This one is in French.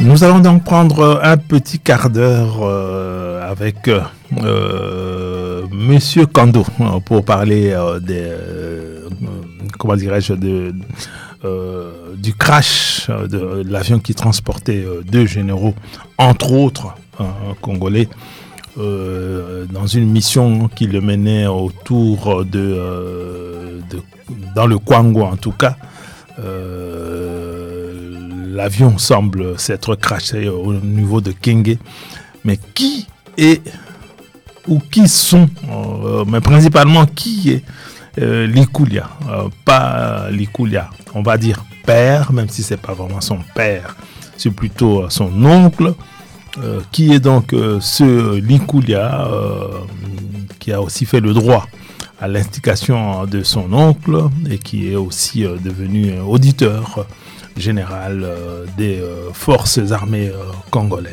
Nous allons donc prendre un petit quart d'heure avec Monsieur Kando pour parler comment dirais-je du crash de l'avion qui transportait deux généraux, entre autres congolais, dans une mission qui le menait autour dans le Kwango en tout cas. L'avion semble s'être crashé au niveau de Kenge. Mais qui est ou qui sont, mais principalement qui est Likulia, pas Likulia, on va dire père, même si c'est pas vraiment son père, c'est plutôt son oncle. Qui est donc ce Likulia qui a aussi fait le droit à l'instication de son oncle et qui est aussi devenu auditeur général des forces armées congolaises.